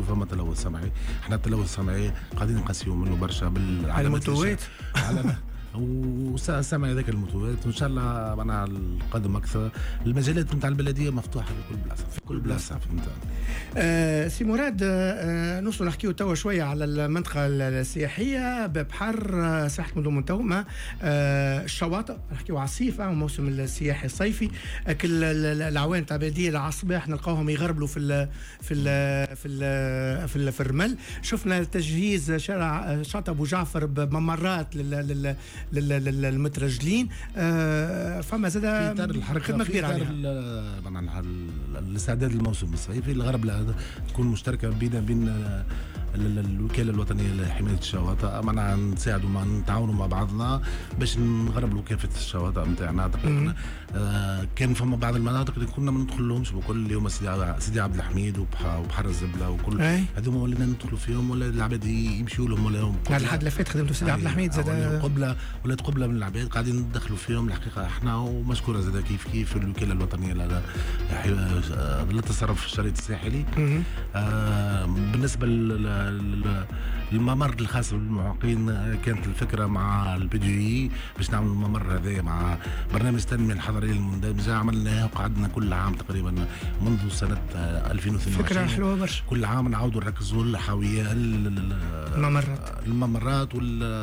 نقولوا فما تلوث سمعي. احنا التلوث السمعي قاعدين نقاسيو منه برشا بالعلامات على وسامع هذاك الموتوات، وان شاء الله معناها القادم اكثر. المجالات نتاع البلديه مفتوحه في كل بلاصه، في كل بلاصه فهمت. سي مراد، نوصلوا نحكيو توا شويه على المنطقه السياحيه ببحر ساحه مدن منتومه، الشواطئ نحكيو على الصيف موسم السياحي الصيفي. كل العوان تاع البلديه العصباح نلقاوهم يغربلوا في الرمل. شفنا تجهيز شارع شاطئ ابو جعفر بممرات للمترجلين. فما زاد خدمه كبيره عليها. الاستعداد للموسم الصيفي الغرب تكون مشتركه بين الوكاله الوطنيه لحمايه الشواطئ، معنا نساعدوا نتعاونوا مع بعضنا باش نغربلوا كافه الشواطئ نتاعنا. كان فما بعض المناطق اللي كنا ما ندخلهمش بكل، اللي هما سيدي عبد الحميد وبحر الزبله وكل هذوما ولينا ندخلوا فيهم، ولا العباد يمشيوا لهم ولا هم. الحد اللي فات خدمتوا سيدي عبد الحميد زاد قبله من العباد قاعدين ندخلوا فيهم الحقيقه احنا، ومشكوره زاد كيف الوكاله الوطنيه للتصرف في الشريط الساحلي. بالنسبه للممر الخاص بالمعاقين، كانت الفكره مع البي دي باش نعمل الممر هذا مع برنامج التنميه الحضريه المندمجه. عملناه وقعدنا كل عام تقريبا منذ سنه 2022. فكره حلوه برشا. كل عام نعاودوا نركزوا الحاويه الممرات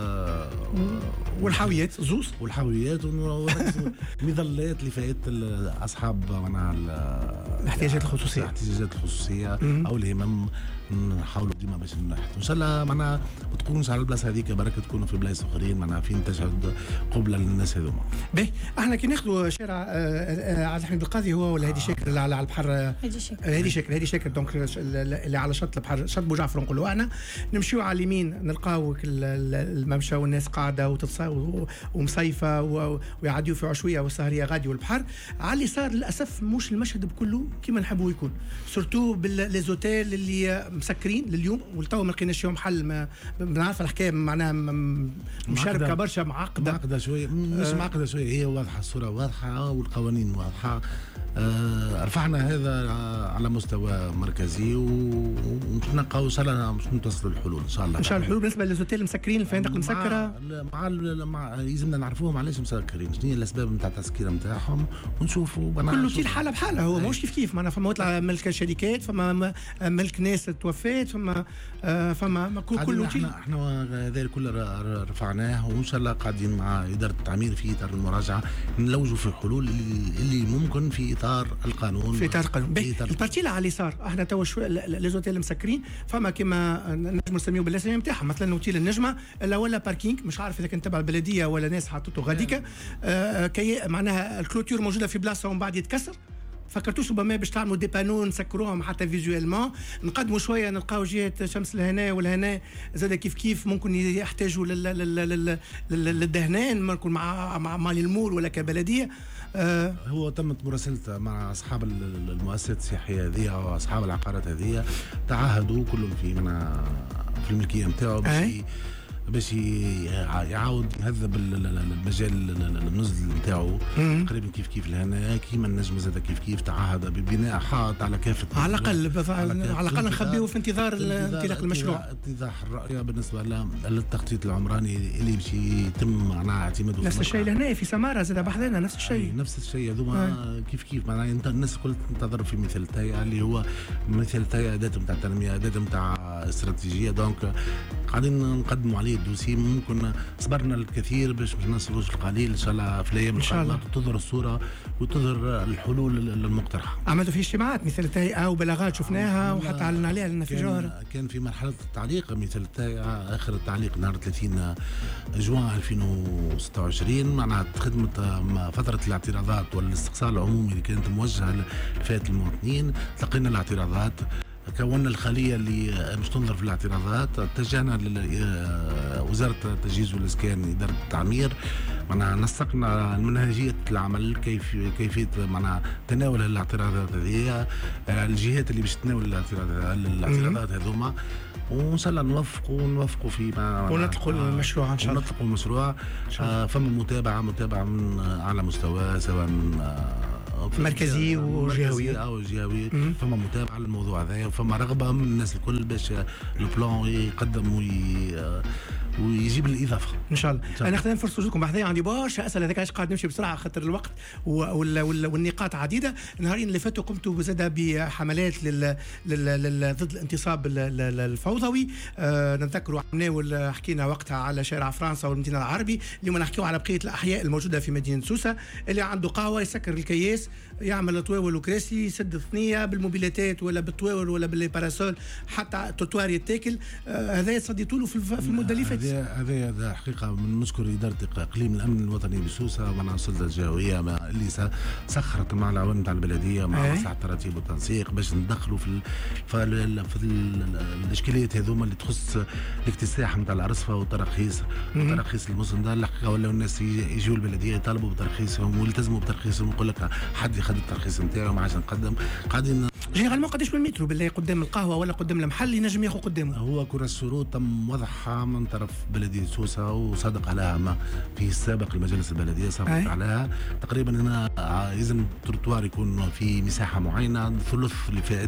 والحاويات زوز والحاويات المظلات اللي فايت اصحاب معناها الاحتياجات الخصوصيه او الهمم. نحاولوا ديما باش نحطوا ان شاء الله معناها ما تكونوش على البلاصه هذيك بركه، تكونوا في بلايص اخرين معناها فين تشهد قبله للناس هذوما. باهي احنا كي ناخذوا شارع عبد الحميد القاضي هو ولا هادي شاكر اللي على البحر، هادي شاكر دونك اللي على شط البحر، شط بو جعفر نقولوا احنا. نمشيو على اليمين نلقاو الممشى والناس قاعده ومصيفه ويعديوا في عشويه والسهريه غادي والبحر. على اليسار للاسف مش المشهد بكله كيما نحبوا يكون، سورتو بالليزوتيل اللي مسكرين لليوم، والتو ما لقيناش فيهم حل. بنعرف الحكايه معناها مشاركه برشا معقده شويه، مش معقده شويه، هي واضحه، الصوره واضحه والقوانين واضحه. رفعنا هذا على مستوى مركزي ونلقاو ان شاء الله باش نوصلوا الحلول ان شاء الله. الحلول بالنسبه للزوتيل المسكرين، الفنادق المسكره مع لازمنا نعرفوهم علاش مسكرين، شنو هي الاسباب نتاع التسكير نتاعهم ونشوفوا. كل اوتيل حاله بحاله، هو ماهوش كيف معناها فما يطلع ملك شركات، فما ملك ناس توفات، فما كل اوتيل. احنا هذا كله رفعناه، وان شاء الله قاعدين مع اداره التعمير في اطار المراجعه نلوجوا في حلول اللي ممكن في اطار القانون. البارتي اللي على اليسار احنا توا شويه ليزوتيل مسكرين، فما كما نجم نسميو بالاسامي نتاعهم، مثلا اوتيل النجمه لا ولا باركينغ، مش عارف اذا كان تبع البلديه ولا ناس حطته غاديكا. كي معناها الكلوتور موجوده في بلاصه ومن بعد يتكسر. فكرتوش ربما باش تعملوا دي بانو نسكروهم حتى فيزوالمون، نقدموا شويه نلقاو جهه شمس الهناء والهناء زاد كيف ممكن يحتاجوا للدهنان، ممكن مع مال المول ولا كبلديه. هو تمت مراسلته مع اصحاب المؤسسات السياحيه هذه واصحاب العقارات هذه، تعهدوا كلهم في الملكيه نتاعو باش يعاود يهذب المجال النزل نتاعو تقريبا كيف لهنا. كيما النجم زاد كيف تعهد ببناء حائط على كافه، على الاقل نخبيوه في انتظار انطلاق المشروع، اتضاح الرؤيه بالنسبه للتخطيط العمراني اللي باش يتم معناها اعتماده. نفس الشيء لهنا في سماره زاد بحذنا نفس الشيء هذوما كيف معناها الناس الكل تنتظر في مثل تاي اللي هو مثل تاي اداه نتاع التنميه، اداه نتاع استراتيجيه. دونك قاعدين نقدموا عليه الدوسي. ممكن صبرنا الكثير باش ما نوصلوش القليل ان شاء الله. في الايام القادمه تظهر الصوره وتظهر الحلول المقترحه. عملتوا في اجتماعات مثل تهيئه وبلاغات شفناها وحتى اعلن عليها لنا في جوهره. كان في مرحله التعليق مثل التهيئه، اخر التعليق نهار 30 جوان 2026 معناها خدمه فتره الاعتراضات والاستقصاء العمومي اللي كانت موجهه لفئه المواطنين. تلقينا الاعتراضات، كونا الخليه اللي باش تنظر في الاعتراضات، اتجهنا لوزاره التجهيز والاسكان اداره التعمير، معناها نسقنا منهجيه العمل كيفيه معناها تناول الاعتراضات هذه، الجهات اللي باش تناول الاعتراضات هذوما، وان شاء الله نوفقوا فيما ونطلقوا المشروع ان شاء الله. نطلقوا المشروع. فما متابعه من على مستوى سواء مركزي وجهوي او جهوي، فما متابعه للموضوع هذا، وفما رغبه من الناس الكل باش البلان يقدم ويجيب الاضافه ان شاء الله. انا اخذنا فرصه وجودكم بحذايا، عندي برشا اسئله هذاك علاش قاعد نمشي بسرعه خاطر الوقت والنقاط عديده. النهارين اللي فاتوا قمتوا بزاده بحملات ضد الانتصاب الفوضوي. نتذكروا عملنا حكينا وقتها على شارع فرنسا والمدينه العربي. اليوم نحكيوا على بقيه الاحياء الموجوده في مدينه سوسه، اللي عنده قهوه يسكر الكياس، يعمل طواول وكراسي، يسد الثنيه بالموبيلاتات ولا بالطواول ولا بالباراسول، حتى التوتوار يتاكل. هذا صديتوا له في المده اللي فاتت. هذا حقيقه من نشكر اداره اقليم الامن الوطني بسوسه مع السلطه الجهويه اللي سخرت مع العوان نتاع البلديه مع مصلحه التراتيب والتنسيق باش ندخلوا في الاشكاليات هذوما اللي تخص الاكتساح نتاع الارصفه والتراخيص المسنده. الحقيقه ولاو الناس يجوا البلديه يطالبوا بترخيصهم ويلتزموا بترخيصهم، ويقول لك حد ياخذ الترخيص نتاعو ما عادش نقدم. قاعدين جينيرالمون قداش من مترو بالله قدام القهوه ولا قدام المحل ينجم ياخذ قدامه؟ هو كرة الشروط تم وضعها من طرف بلديه سوسه وصادق عليها ما في السابق المجالس البلديه صادق عليها. تقريبا هنا لازم التروتوار يكون في مساحه معينه، ثلث لفئه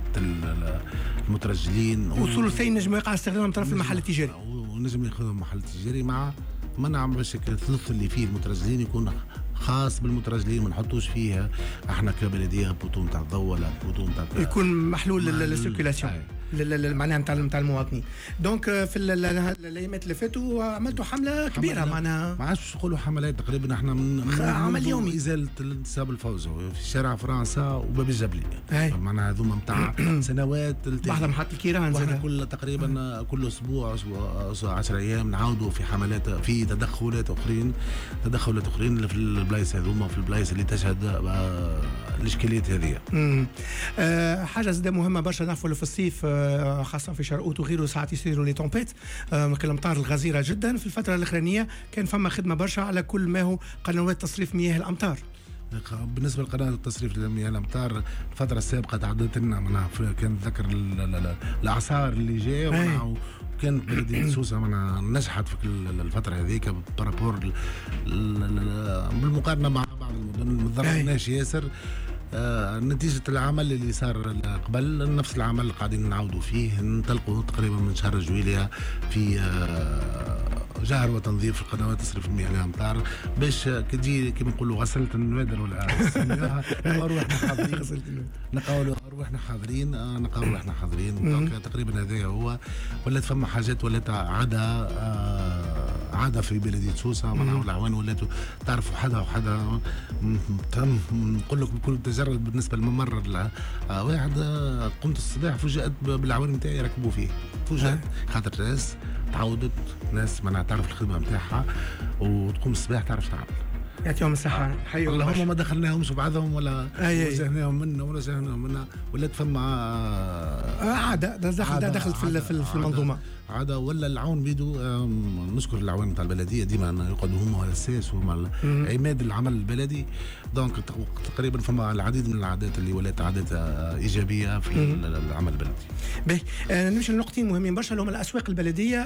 المترجلين وثلثين نجم يقع استخدامهم من طرف المحل التجاري، ونجم ياخذهم محل تجاري مع منع بشكل الثلث اللي فيه المترجلين يكون خاص بالمترجلين، ما نحطوش فيها احنا كبلديه بوتو نتاع الضوء ولا بوتو نتاع يكون محلول للسيركيلاسيون معناها نتاع المواطنين. دونك في الايامات اللي فاتوا عملتوا حمله كبيره معناها ما عادش نقولوا حملات، تقريبا احنا من عمل يومي ازاله الانتصاب الفوزي في شارع فرنسا وباب الجبلي معناها هذوما نتاع سنوات بعد محطه الكيران واحنا كل تقريبا كل اسبوع 10 ايام نعاودوا في حملات في تدخلات اخرين في البلايص هذوما في البلايص اللي تشهد الاشكاليات هذه. حاجه زاده مهمه برشا نعرفوا في الصيف خاصة في شرقوت وغيره ساعات يصيروا لي تومبيت الأمطار الغزيرة جدا. في الفترة الأخرانية كان فما خدمة برشا على كل ما هو قنوات تصريف مياه الأمطار. بالنسبة لقناة تصريف مياه الأمطار الفترة السابقة تعدت لنا كان ذكر الأعصار اللي جاء كانت بلدية سوسة نجحت في الفترة هذيك بارابور بالمقارنة مع بعض المدن ما تضررناش ياسر. نتيجة العمل اللي صار قبل نفس العمل اللي قاعدين نعودوا فيه ننطلقوا تقريبا من شهر جويلية في جهر وتنظيف القنوات تصريف المياه الامطار باش كتجي كيما نقولوا غسلة النوادر ولا نقولوا احنا حاضرين تقريبا هذا هو. ولات فما حاجات ولات عادة في بلدية سوسة معناها العوان ولاتوا تعرفوا حدا نقول لك بكل تجرد بالنسبة للممر واحد قمت الصباح فوجئت بالعوان نتاعي يركبوا فيه فوجئت خاطر ناس تعودت ناس معناها تعرف الخدمة نتاعها وتقوم الصباح تعرف تعمل يعطيهم الصحة. حي اللهم ما دخلناهم بعضهم ولا وجهناهم منا ولا فما عادة دخلت في المنظومة عادة ولا العون بيدو. نشكر العوان نتاع البلدية ديما يقعدوا هما الأساس وهما عماد العمل البلدي. دونك تقريبا فما العديد من العادات اللي ولات عادات إيجابية في العمل البلدي. باهي نمشي لنقطتين مهمين برشا اللي هما الأسواق البلدية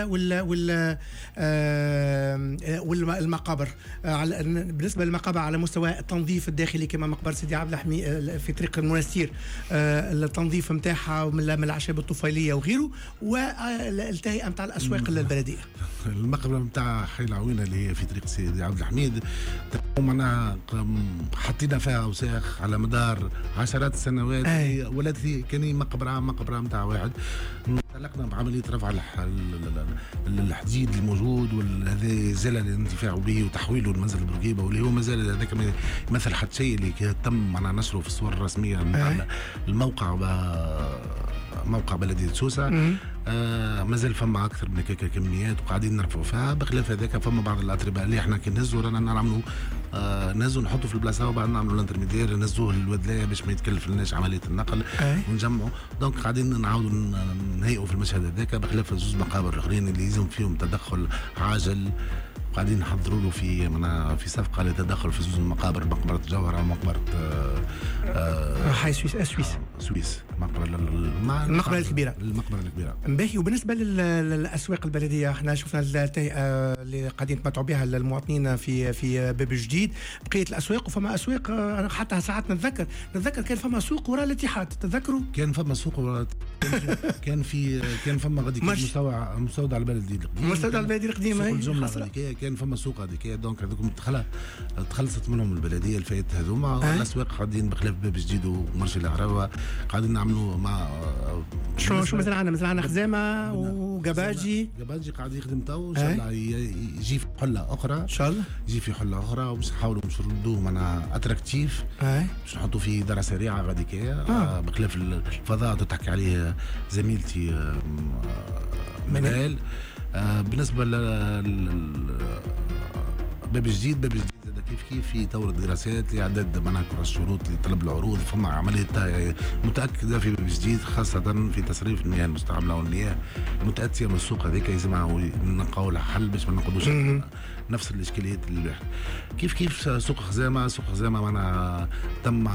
والمقابر. بالنسبة للمقابر على مستوى التنظيف الداخلي كما مقبرة سيدي عبد الحميد في طريق المنستير التنظيف نتاعها من الأعشاب الطفيلية وغيره والتهيئة نتاع الأسواق البلدية. المقبرة نتاع حي العوينة اللي هي في طريق سيدي عبد الحميد معناها حطينا فيها أوساخ على مدار عشرات السنوات ولات كان مقبرة نتاع واحد. انطلقنا بعملية رفع الحديد الموجود وهذا زال الانتفاع به وتحويله لمنزل البرقيبة واللي هو مازال هذاك مثل حتى شيء اللي تم معنا نشره في الصور الرسمية نتاع الموقع موقع بلدية سوسة. مازال فما اكثر من هكاك كميات وقاعدين نرفعوا فيها. بخلاف هذاك فما بعض الاتربه اللي احنا كي نهزوا رانا نعملوا نهزوا نحطوا في البلاصه وبعد نعملوا الانترميدير نهزوه للودلايه باش ما يتكلف لناش عمليه النقل ونجمعوا. دونك قاعدين نعاودوا نهيئوا في المشهد هذاك بخلاف زوج مقابر اخرين اللي يلزم فيهم تدخل عاجل. قاعدين نحضروا له في صفقه لتدخل في زوج المقابر مقبره جوهره ومقبره حي سويس سويس المقبرة الكبيرة. باهي. وبالنسبة للأسواق البلدية احنا شفنا التهيئة اللي قاعدين يتمتعوا بها المواطنين في باب جديد، بقية الأسواق وفما أسواق حتى ساعات نتذكر كان فما سوق وراء الاتحاد، تتذكروا؟ كان فما سوق وراء كان فما غادي مستودع البلدي القديم سوق الجملة غادي كان فما سوق هذيك دونك هذوكم تخلصت منهم البلدية الفايت هذوما. الأسواق قاعدين بخلاف باب جديد ومرشي العراوة قاعدين نعملوا مع شو مثلا عندنا خزامة وجباجي قاعد يخدم تو ان شاء الله يجي في حلة أخرى ان شاء الله ومش نحاولوا مش نردوه معنا اتراكتيف باش نحطوا فيه دارة سريعة غادي كيا بخلاف الفضاء تحكي عليه زميلتي منال. بالنسبة باب جديد كيف في طور الدراسات لإعداد مناكر الشروط لطلب العروض. فما عملية متأكدة في باب جديد خاصة في تصريف المياه المستعملة والمياه المتأتية من السوق هذيك لازم نلقاو لها حل باش ما نقعدوش نفس الإشكاليات اللي كيف سوق خزامة معنا تم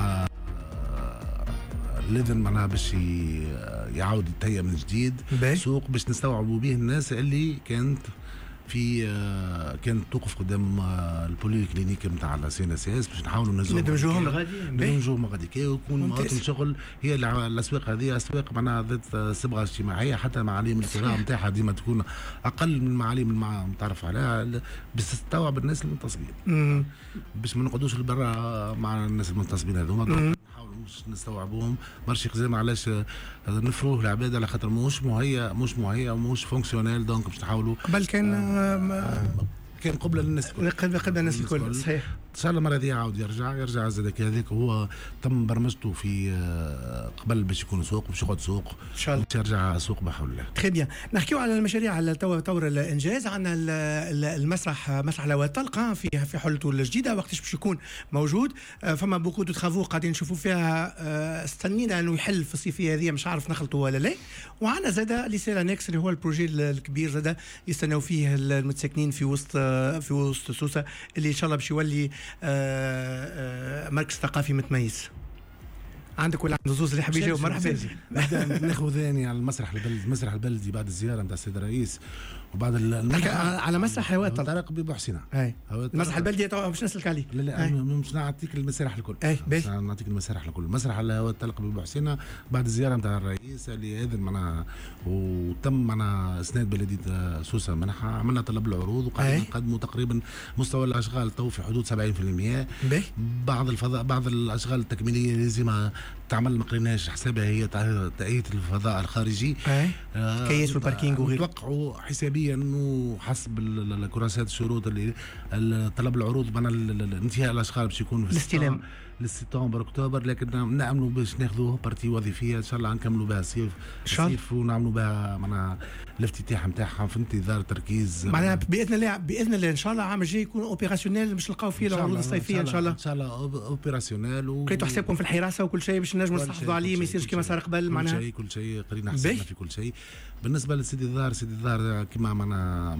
لازم معناها باش يعاود يتهيأ من جديد سوق باش نستوعبوا به الناس اللي كانت توقف قدام البولي كلينيك نتاع الCNSS باش نحاولوا ندمجوهم غادي كي ويكون مواطن الشغل. هي الاسواق هذه اسواق معناها ذات صبغه اجتماعيه حتى معالم القراءه نتاعها ديما تكون اقل من المعالم المتعرف عليها باش تستوعب الناس المنتصبين باش ما نقعدوش لبرا مع الناس المنتصبين هذوما. نحاولوا نستوعبوهم مرشي خزامة علاش نفروه العباد على خاطر مش مهيأ ومش فونكسيونيل دونك باش نحاولوا. قبل كان قبل الناس الكل صحيح. ان شاء الله المره هذه يعاود يرجع زادك هذاك هو تم برمجته في قبل باش يكون سوق باش يقعد سوق ان شاء الله يرجع سوق بحول الله. تري بيان. نحكيو على المشاريع على طور الانجاز. عندنا المسرح الهواء الطلق في حلته الجديده وقتاش باش يكون موجود. فما بوكو دو ترافو قاعدين نشوفوا فيها استنينا انه يحل في الصيفيه هذه مش عارف نخلطوا ولا لا. وعندنا زاده اللي سير انكس اللي هو البروجي الكبير زاده يستناو فيه المتساكنين في وسط سوسه اللي ان شاء الله باش يولي مركز ثقافي متميز. عندك ولا عند زوز اللي حاب يجاوب؟ مرحبا. ناخذ ثاني على المسرح البلدي بعد الزياره نتاع السيد الرئيس وبعد على مسرح هواء الطلق ببحسينة. المسرح البلدي باش نسلك عليه. لا مش نعطيك المسارح الكل. نعطيك المسارح الكل. مسرح الهواء الطلق ببحسينة بعد الزياره نتاع الرئيس اللي هذا معناها وتم معناها اسناد بلديه سوسه منحها عملنا طلب العروض وقاعدين نقدموا تقريبا مستوى الاشغال تو في حدود 70%. بعض الاشغال التكميليه لازم تعمل ما قريناش حسابها هي تأييد الفضاء الخارجي كيس والباركينغ وغيره. نتوقعوا حسابيا انه حسب الكراسات الشروط اللي طلب العروض معنا انتهاء الاشغال باش يكون في الاستلام لسبتمبر اكتوبر لكن نعملوا باش ناخذوه بارتي وظيفيه ان شاء الله نكملوا بها الصيف ونعملوا بها معنا الافتتاح نتاعها في انتظار تركيز معناها باذن الله ان شاء الله عام الجاي يكون اوبيراسيونيل باش نلقاو فيه العروض الصيفيه ان شاء الله اوبيراسيونيل لقيتوا حسابكم في الحراسه وكل شيء باش نجموا نحافظوا عليه ما يصيرش كما صار قبل معناها كل شيء قرينا حسابنا في كل شيء. بالنسبه لسيدي الظاهر كما معنا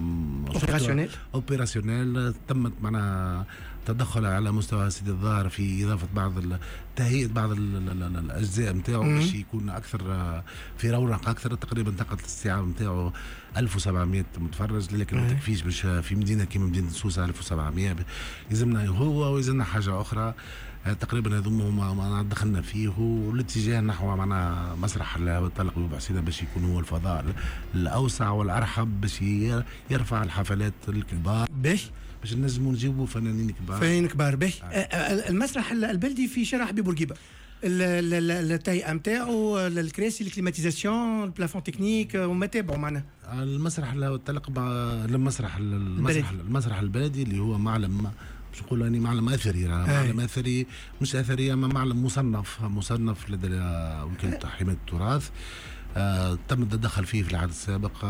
اوبيراسيونيل تمت معنا تدخل على مستوى سيدي الظاهر في اضافه تهيئه بعض الاجزاء نتاعو باش يكون اكثر في رونق اكثر. تقريبا طاقه الاستيعاب نتاعو 1700 متفرج لكن ما تكفيش باش في مدينه كما مدينه سوسه 1700 يلزمنا هو ويلزمنا حاجه اخرى. تقريبا هذوما ما دخلنا فيه والاتجاه نحو معنا مسرح الهواء الطلق ببحسينة باش يكون هو الفضاء الاوسع والارحب باش يرفع الحفلات الكبار باش نجموا نجيبوا فنانين كبار باهي. المسرح البلدي في شارع حبيب بورقيبه التهيئه نتاعو الكراسي الكليماتيزاسيون البلافون تكنيك وما تابعوا معنا. المسرح الهواء الطلق المسرح البلدي اللي هو معلم باش نقول اني معلم اثري معلم اثري مش اثري اما معلم مصنف لدى وكاله حمايه التراث. تم التدخل فيه في العهد السابق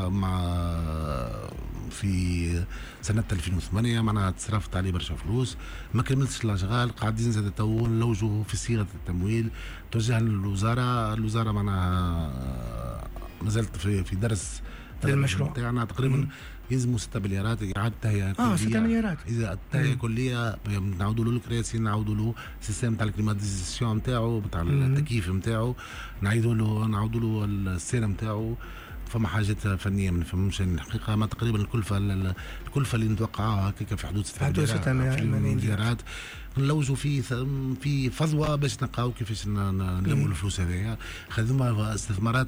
في سنة 2008 معناها تصرفت عليه برشا فلوس ما كملتش الاشغال قاعدين زاد تو نلوجوا في صيغة التمويل توجهنا للوزارة معناها مازالت في درس للمشروع تاعنا تقريبا يلزموا 6 مليارات اعاده تهيئه كليه. 6 مليارات اذا التهيئه كليه نعاودوا له الكراسي، نعاودوا له السيستم تاع الكليماتيزاسيون نتاعو، بتاع التكييف نتاعو، نعاودوا له السير نتاعو. فما حاجات فنيه ما نفهمش الحقيقه. ما تقريبا الكلفه اللي نتوقعها هكاك في حدود 6 مليارات. نلوجوا في فضوى باش نلقاو كيفاش نلموا الفلوس هذيا. خدموا استثمارات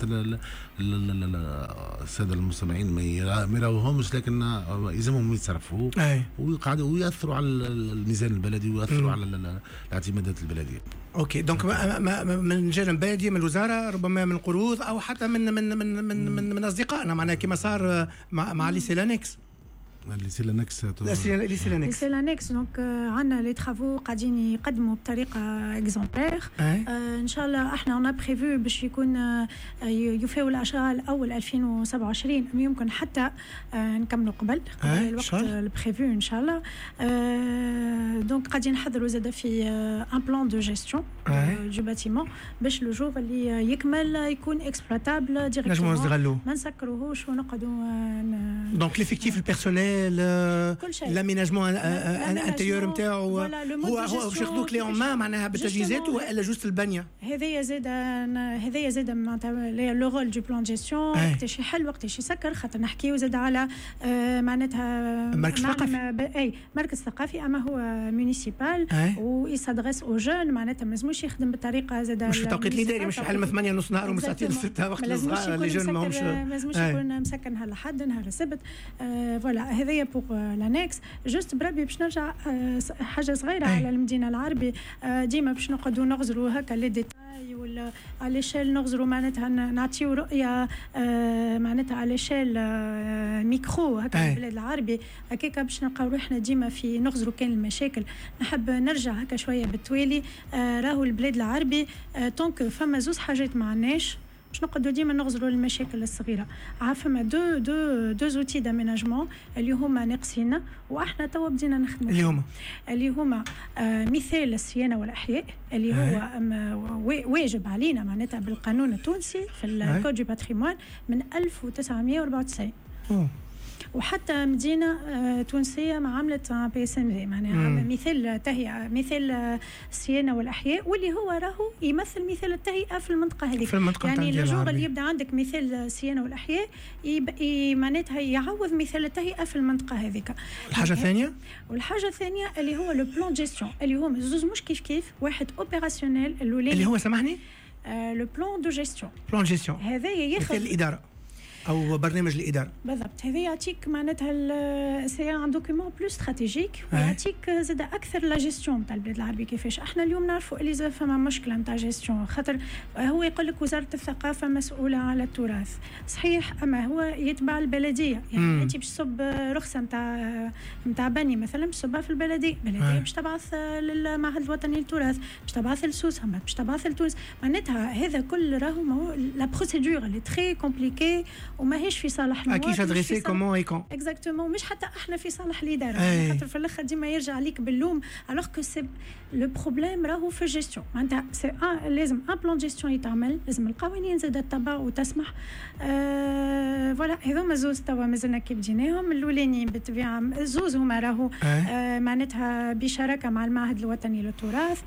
الساده المستمعين ما يراوهمش، لكن يلزمهم يتصرفوا ويقعدوا ويأثروا على الميزان البلدي ويأثروا على الاعتمادات البلديه. اوكي دونك من جانب بلدي، من الوزاره، ربما من قروض او حتى من اصدقائنا، معناها كما صار مع ليسيلانكس. ليسيلانكس دونك عندنا لي ترافو قاعدين يقدموا بطريقه اكزومبلير. ان شاء الله احنا اون بريفو باش يكون يفاو الاشغال اول 2027، يمكن حتى نكملوا قبل الوقت البريفو ان شاء الله. دونك قاعدين نحضروا زاده في ان بلان دو جيستيون دو باتيمون باش لو جور اللي يكمل يكون اكسبلوطابل ديريكتومون، ما نسكروهوش ونقعدوا. دونك ليفيكتيف البيرسونيل، لاميناجمون انتيور نتاعو هو باش ياخذوا كلي اون مان معناها بالتجهيزات ولا جوست البنيه. هذايا زاد معناتها لو رول دو بلان جيستيون، وقتاش يحل وقتاش يسكر، خاطر نحكيو زاد على معناتها مركز ثقافي اما هو مونيسيبال ويسادريس او جون، معناتها ما لازمش يخدم بالطريقه زاد مش في التوقيت الاداري، مش يحل 8 نص نهار ومن ساعتين ل 6 وقت الصغار اللي جون ماهمش لازمش يكون مسكر نهار الاحد نهار السبت. فوالا هذايا بوغ لانكس. جوست بربي باش نرجع حاجه صغيره على المدينه العربي. ديما باش نقعدوا نغزروا هكا لي ديتاي ولا على شيل نغزروا، معناتها نعطيو رؤيه معناتها على شيل ميكرو هكا البلاد العربي هكاك باش نلقاو روحنا ديما في نغزروا كان المشاكل. نحب نرجع هكا شويه بالتوالي. راهو البلاد العربي طونك فما زوز حاجات ما عندناش باش نقعدوا ديما نغزروا المشاكل الصغيره. فما دو زوتي داميناجمون اللي هما ناقصين واحنا توا بدينا نخدموا اللي هما مثال الصيانه والاحياء اللي هو واجب علينا معناتها بالقانون التونسي في الكود دو باتريمون من 1994. وحتى مدينه تونسيه ما عملت بي اس ام في معناها مثال تهيئه، مثال الصيانه والاحياء، واللي هو راهو يمثل مثال التهيئه في المنطقه هذيك. يعني الجور اللي يبدا عندك مثال الصيانه والاحياء معناتها يعوض مثال التهيئه في المنطقه هذيك. الحاجه الثانيه اللي هو لو بلان جيستيون اللي هو زوز مش كيف واحد اوبيراسيونيل اللي هو سامحني لو بلان دو جيستيون. هذا ياخذ الاداره او برنامج الاداره بالضبط. هذا يعطيك معناتها سي ان دوكيومون بلو استراتيجيك ويعطيك زاد اكثر لا جيستيون تاع البلاد العربي. كيفاش احنا اليوم نعرفوا اللي زاد فما مشكله نتاع جيستيون، خاطر هو يقول لك وزاره الثقافه مسؤوله على التراث صحيح، اما هو يتبع البلديه. يعني انت باش تصب رخصه نتاع بني مثلا باش تصبها في البلديه باش تبعث للمعهد الوطني للتراث، باش تبعث لسوس، باش تبعث لتونس. معناتها هذا كل راهو لا بروسيدور اللي تري كومبليكي وماهيش في صالح المواطن. كيف ادريسي كومون ايكون اكزاكتومون، مش حتى احنا في صالح الاداره. خاطر في الاخر ديما يرجع عليك باللوم، الوغ كو سي لو بروبليم راهو في الجيستيون. معناتها سي لازم ان بلان جيستيون يتعمل، لازم القوانين زاد تتبع وتسمح. فوالا هذوما زوز توا مازلنا كي بديناهم. الاولاني بالطبيعه زوز هما راهو معناتها بشراكه مع المعهد الوطني للتراث،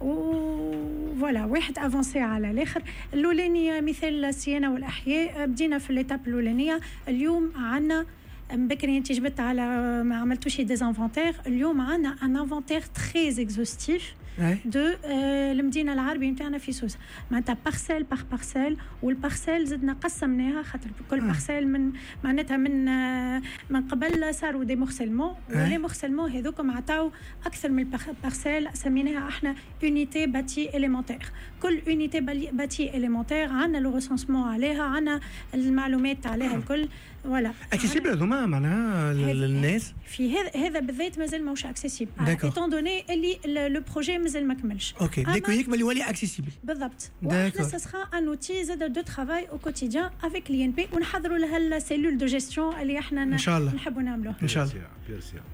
وفوالا واحد افونسي على الاخر. الاولاني مثال الصيانه والاحياء بدينا في ليتاب الاولانيه. اليوم عندنا بكري انت جبت على ما عملتوش ديزانفونتير، اليوم عندنا ان انفونتير تري اكزوستيف دو المدينه العربيه نتاعنا في سوسه، معناتها بارسيل باغ بارسيل، والبارسيل زدنا قسمناها خاطر كل بارسيل من معناتها من قبل صاروا دي مورسيلمون، ولي مورسيلمون هذوكم عطاو اكثر من بارسيل سميناها احنا اونيتي باتي اليمونتير. كل اونيتي باتي اليمونتير عندنا لو ريسونسمون عليها، عندنا المعلومات عليها الكل. فوالا اكسيسيبل هذوما معناها للناس. في هذا بالذات مازال ماهوش اكسيسيبل ايتون دوني اللي لو بروجي مازال ما كملش. اوكي ديكو يكمل يولي اكسيسيبل بالضبط. واحنا سا ان اوتي زاد دو ترافاي او كوتيديان افيك لي ان بي، ونحضروا لها السيلول دو جيستيون اللي احنا نحبوا نعملوها ان شاء الله.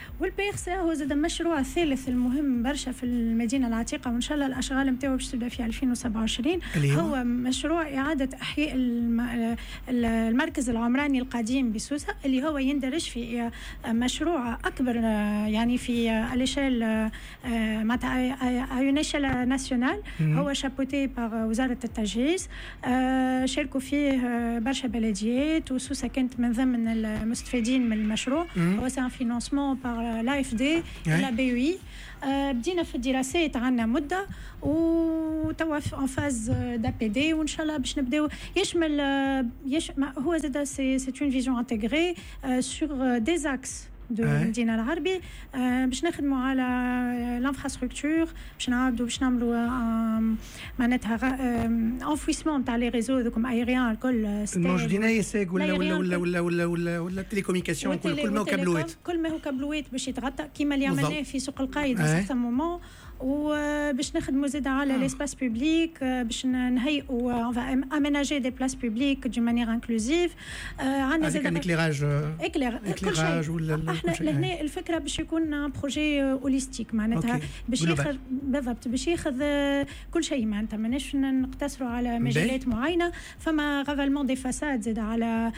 والبي اخ سي هو زاد المشروع الثالث المهم برشا في المدينه العتيقه، وان شاء الله الاشغال نتاعو باش تبدا في 2027. هو مشروع اعاده احياء المركز العمراني القديم بسوسه، اللي هو يندرج في مشروع اكبر يعني في الاشيل معناتها ايونيشال ناسيونال، هو شابوتي باغ وزاره التجهيز. شاركوا فيه برشا بلديات، وسوسه كانت من ضمن المستفيدين من المشروع. هو سان فينانسمون باغ لا اف دي لا بي وي. بدينا في الدراسات عندنا مده، وتوا ان فاز دا بي دي، وان شاء الله باش نبداو. يشمل هو زاد سي اون فيزيون انتيغري سور دي زاكس دو المدينه العربي، باش نخدموا على لانفراستركتور، باش نعاودوا باش نعملوا معناتها انفويسمون تاع لي ريزو ذوكم ايريان الكل الموجودين يساق ولا تيليكومينيكاسيون، كل ما هو كابلوات، كل ما هو كابلوات باش يتغطى كيما اللي عملناه في سوق القايد في سيغتان مومون. وباش نخدموا زاد على ليسباس بوبليك، باش نهيئوا اميناجي دي بلاس بوبليك دو مانيير انكلوزيف. عندنا زاد اكليراج ولا احنا لهنا الفكره باش يكون بروجي اوليستيك معناتها باش ياخذ بالضبط باش ياخذ كل شيء معناتها ماناش نقتصروا على مجالات معينه. فما غافالمون دي فاساد زاد على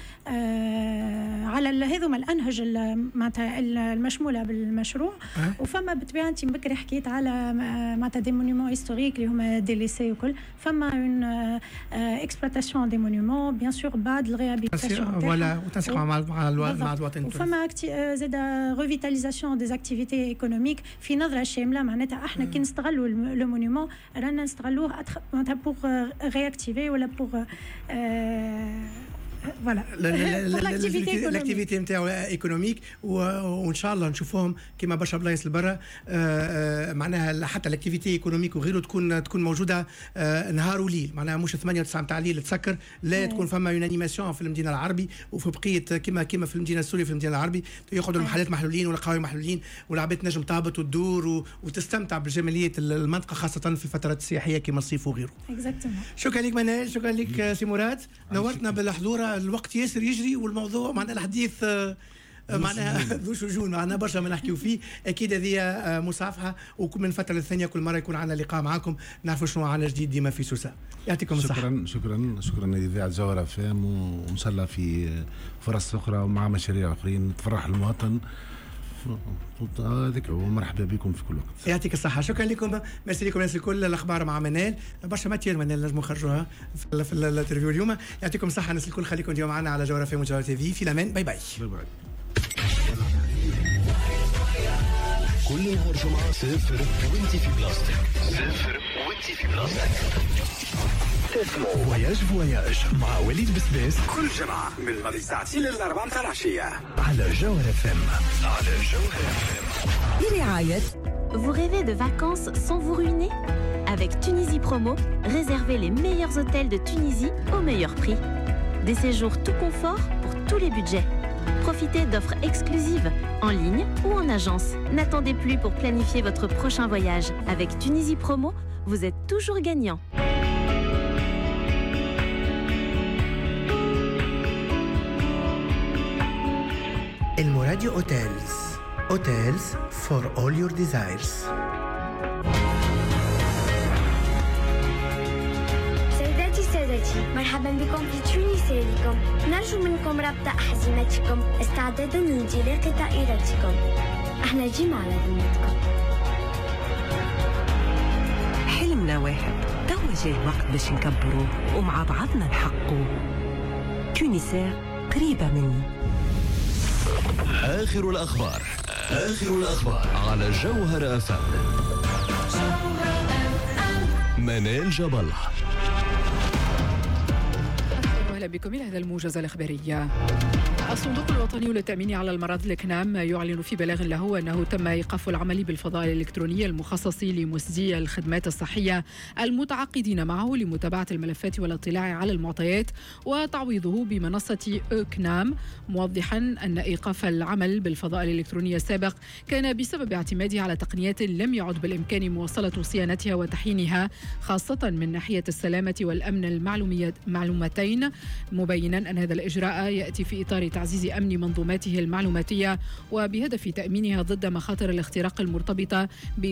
هذوما الانهج معناتها المشموله بالمشروع. وفما بالطبيعه انت بكري حكيت على معناتها دي مونيومون هيستوريك اللي هما دي ليسي وكل. فما اون اكسبلوطاسيون دي مونيومون بيان سور بعد الريابيليتاسيون فوالا وتنسيق مع الوطن. وفما زاد ريفيتاليزاسيون دي اكتيفيتي ايكونوميك في نظره شامله معناتها. احنا كي نستغلوا لو مونيومون رانا نستغلوه معناتها بور رياكتيفي ولا بور فوالا الاكتيفيتي نتاعو ايكونوميك. وان شاء الله نشوفوهم كما برشا بلايص لبرا معناها حتى الاكتيفيتي ايكونوميك وغيره تكون موجوده نهار وليل، معناها مش 8 و9 تاع الليل تسكر، لا تكون فما اون انيماسيون في المدينه العربي وفي بقيه كما في المدينه السوريه. في المدينه العربي يقعدوا المحلات محلولين والقهاوي محلولين والعباد تنجم تهبط وتدور وتستمتع بجماليه المنطقه، خاصه في فترات السياحيه كما الصيف وغيره. شكرا لك منال، شكرا لك سي مراد، نورتنا بالحضور. الوقت ياسر يجري والموضوع معناها الحديث معناها ذو شجون، معناها برشا ما نحكيو فيه. اكيد هذه مصافحه، ومن فتره للثانيه كل مره يكون عندنا لقاء معكم نعرفوا شنو عندنا جديد ديما في سوسه. يعطيكم الصحه. شكرا لإذاعة جوهرة فام، وان شاء الله في فرص اخرى ومع مشاريع اخرين تفرح المواطن. هذيك ومرحبا بكم في كل وقت. يعطيك الصحة، شكرا لكم، ميرسي لكم الناس الكل. الأخبار مع منال، برشا ماتير منال نجموا نخرجوها في الانترفيو اليوم. يعطيكم الصحة الناس الكل، خليكم اليوم معنا على جوهرة فام وجوهرة تي في. في الأمان، باي باي. كل نهار جمعة صفر وانتي في بلاستيك، صفر وانتي في بلاستيك. تسمعوا فواياج مع وليد بسباس كل جمعة من غادي الساعة 2 إلى 4 متاع العشية على جوهرة فم. برعاية. Vous rêvez de vacances sans vous ruiner? Avec Tunisie Promo, réservez les meilleurs hôtels de Tunisie au meilleur prix. Des séjours tout confort pour tous les budgets. Profitez d'offres exclusives en ligne ou en agence. N'attendez plus pour planifier votre prochain voyage. Avec Tunisie Promo, vous êtes toujours gagnant. الموراديو Hotels for all your desires. سادتي مرحبا بكم في تونسيكم. نرجو منكم ربط أحزمتكم استعدادا لانطلاق طائرتكم. احنا جينا على ذمتكم. حلمنا واحد، توا جاي الوقت باش نكبروه ومع بعضنا نحققوه. تونسير قريبة مني. آخر الأخبار على جوهرة FM. منال جبل. أهلا بكم إلى هذا الموجز الإخباري. الصندوق الوطني للتأمين على المرض الكنام يعلن في بلاغ له أنه تم إيقاف العمل بالفضاء الإلكتروني المخصص لمسدي الخدمات الصحية المتعاقدين معه لمتابعة الملفات والاطلاع على المعطيات وتعويضه بمنصة كنام، موضحا أن إيقاف العمل بالفضاء الإلكتروني السابق كان بسبب اعتماده على تقنيات لم يعد بالإمكان مواصلة صيانتها وتحيينها، خاصة من ناحية السلامة والأمن المعلومتين، مبينا أن هذا الإجراء يأتي في إطار تعزيز أمن منظوماته المعلوماتية وبهدف تأمينها ضد مخاطر الاختراق المرتبطة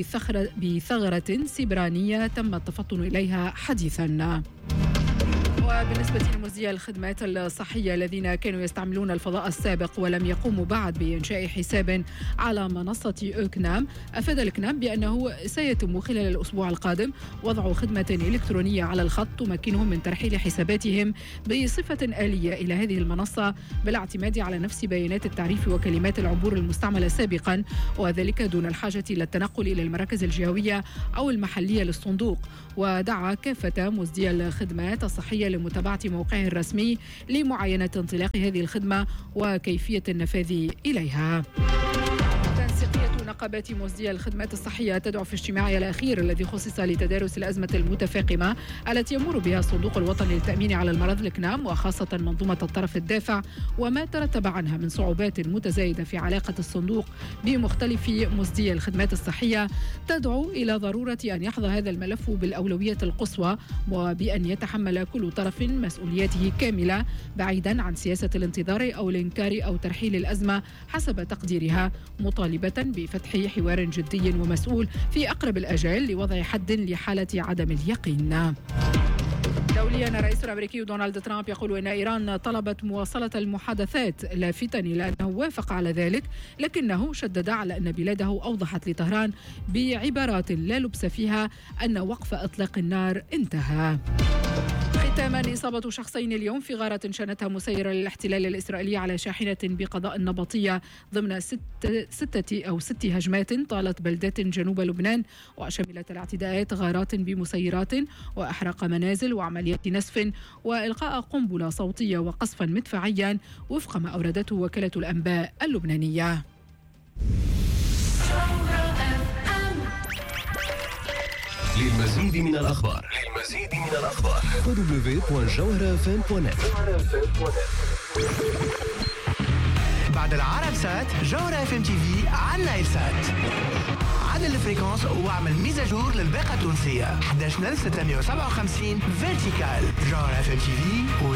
بثغرة سيبرانية تم التفطن إليها حديثا. وبالنسبة لمزدية الخدمات الصحية الذين كانوا يستعملون الفضاء السابق ولم يقوموا بعد بإنشاء حساب على منصة أوكنام، أفاد الكنام بأنه سيتم خلال الأسبوع القادم وضع خدمة إلكترونية على الخط تمكنهم من ترحيل حساباتهم بصفة آلية إلى هذه المنصة بالاعتماد على نفس بيانات التعريف وكلمات العبور المستعملة سابقا، وذلك دون الحاجة إلى التنقل إلى المراكز الجهوية أو المحلية للصندوق. ودعا كافة مزدية الخدمات الصحية لمتابعة موقعه الرسمي لمعاينة انطلاق هذه الخدمة وكيفية النفاذ إليها. تنسيقية نقابات مزدية الخدمات الصحية تدعو في اجتماعها الأخير الذي خصص لتدارس الأزمة المتفاقمة التي يمر بها الصندوق الوطني للتأمين على المرض الكنام وخاصة منظومة الطرف الدافع وما ترتب عنها من صعوبات متزايدة في علاقة الصندوق بمختلف مزدية الخدمات الصحية، تدعو إلى ضرورة أن يحظى هذا الملف بالأولوية القصوى وبأن يتحمل كل طرف مسؤولياته كاملة بعيدا عن سياسة الانتظار أو الإنكار أو ترحيل الأزمة حسب تقديرها، مطالبة بفتح حوار جدي ومسؤول في أقرب الأجال لوضع حد لحالة عدم اليقين. دوليا الرئيس الأمريكي دونالد ترامب يقول أن إيران طلبت مواصلة المحادثات لافتا إلى أنه وافق على ذلك، لكنه شدد على أن بلاده أوضحت لطهران بعبارات لا لبس فيها أن وقف إطلاق النار انتهى. ختاما، إصابة شخصين اليوم في غارة شنتها مسيرة للاحتلال الإسرائيلي على شاحنة بقضاء النبطية ضمن ست هجمات طالت بلدات جنوب لبنان، وشملت الاعتداءات غارات بمسيرات وأحراق منازل وعمليات نسف وإلقاء قنبلة صوتية وقصفا مدفعيا وفق ما أوردته وكالة الأنباء اللبنانية. للمزيد من الأخبار www.jawhara.fm.net. بعد العرب سات جوهرة FM TV على نايل سات. عدل الفريكونس واعمل ميزاجور للباقة التونسية 11657 فيرتيكال. جوهرة FM TV